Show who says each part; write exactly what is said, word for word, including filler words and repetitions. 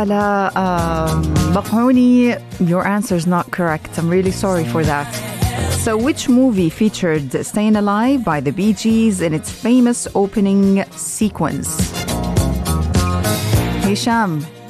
Speaker 1: Ala um, Baqhouni, your answer is not correct. I'm really sorry for that. So which movie featured Staying Alive by the Bee Gees in its famous opening sequence? Hisham.